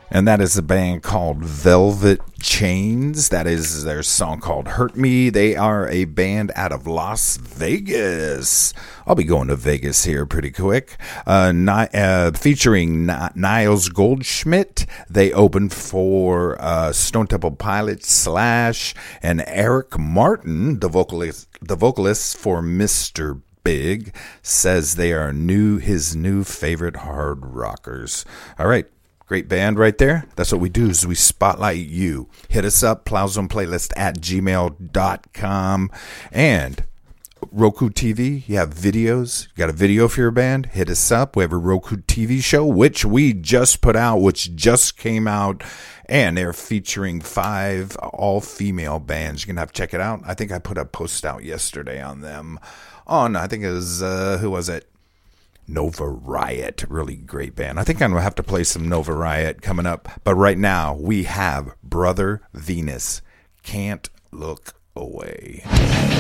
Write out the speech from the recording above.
And that is a band called Velvet Chains. That is their song called Hurt Me. They are a band out of Las Vegas. I'll be going to Vegas here pretty quick. Featuring Niles Goldschmidt. They opened for Stone Temple Pilots Slash and Eric Martin, the vocalist for Mr. Big, says they are his new favorite hard rockers. All right. Great band right there. That's what we do is we spotlight you. Hit us up, plowzoneplaylist at gmail.com. And Roku TV, you have videos. You got a video for your band? Hit us up. We have a Roku TV show, which we just put out, which just came out. And they're featuring 5 all-female bands. You're going to have to check it out. I think I put a post out yesterday on them. I think it was, who was it? Nova Riot, really great band. I think I'm going to have to play some Nova Riot coming up. But right now, we have Brother Venus, Can't Look Away.